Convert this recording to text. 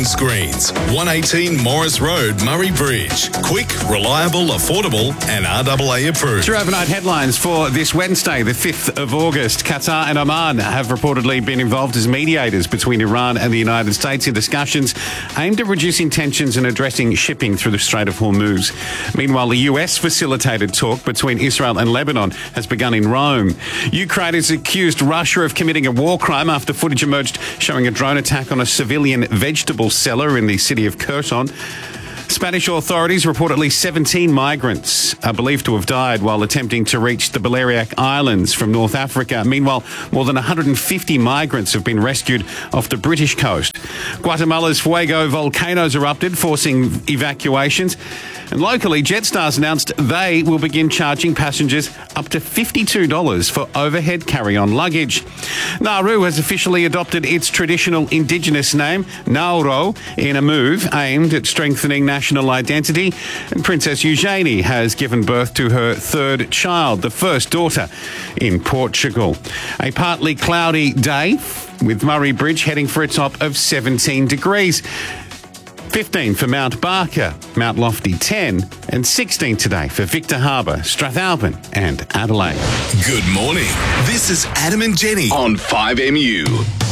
Screens. 118 Morris Road, Murray Bridge. Quick, reliable, affordable and RAA approved. Your overnight headlines for this Wednesday, the 5th of August. Qatar and Oman have reportedly been involved as mediators between Iran and the United States in discussions aimed at reducing tensions and addressing shipping through the Strait of Hormuz. Meanwhile, the US facilitated talk between Israel and Lebanon has begun in Rome. Ukraine has accused Russia of committing a war crime after footage emerged showing a drone attack on a civilian vegetable seller in the city of Kherson. Spanish authorities report at least 17 migrants are believed to have died while attempting to reach the Balearic Islands from North Africa. Meanwhile, more than 150 migrants have been rescued off the British coast. Guatemala's Fuego volcanoes erupted, forcing evacuations. And locally, Jetstar's announced they will begin charging passengers up to $52 for overhead carry-on luggage. Nauru has officially adopted its traditional indigenous name, Nauru, in a move aimed at strengthening national identity. And Princess Eugenie has given birth to her third child, the first daughter, in Portugal. A partly cloudy day with Murray Bridge heading for a top of 17 degrees. 15 for Mount Barker, Mount Lofty 10, and 16 today for Victor Harbour, Strathalbyn and Adelaide. Good morning. This is Adam and Jenny on 5MU.